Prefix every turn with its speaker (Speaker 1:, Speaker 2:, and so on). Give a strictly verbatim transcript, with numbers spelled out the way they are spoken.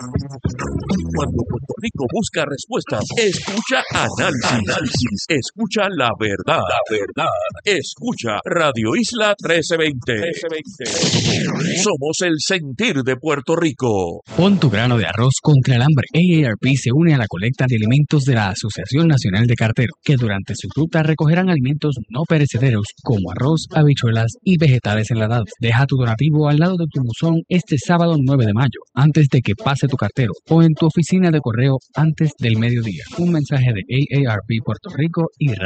Speaker 1: Cuando Puerto Rico busca respuestas, escucha análisis, análisis, escucha la verdad, la verdad, escucha Radio Isla trece veinte. Somos el sentir de Puerto Rico.
Speaker 2: Pon tu grano de arroz contra el hambre. A A R P se une a la colecta de alimentos de la Asociación Nacional de Carteros, que durante su ruta recogerán alimentos no perecederos como arroz, habichuelas y vegetales enlatados. Deja tu donativo al lado de tu buzón este sábado nueve de mayo, antes de que pase tu cartero, o en tu oficina de correo antes del mediodía. Un mensaje de A A R P Puerto Rico y